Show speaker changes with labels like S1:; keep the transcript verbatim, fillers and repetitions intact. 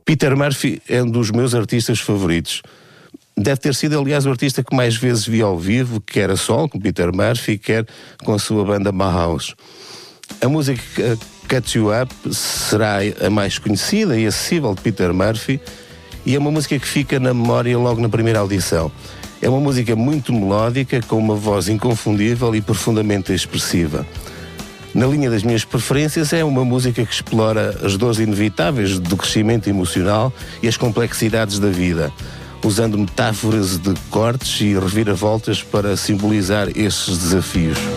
S1: Peter Murphy é um dos meus artistas favoritos. Deve ter sido, aliás, o artista que mais vezes vi ao vivo, quer a solo, com Peter Murphy, quer com a sua banda Bauhaus. A música Cut You Up será a mais conhecida e acessível de Peter Murphy e é uma música que fica na memória logo na primeira audição. É uma música muito melódica, com uma voz inconfundível e profundamente expressiva. Na linha das minhas preferências, é uma música que explora as dores inevitáveis do crescimento emocional e as complexidades da vida, usando metáforas de cortes e reviravoltas para simbolizar esses desafios.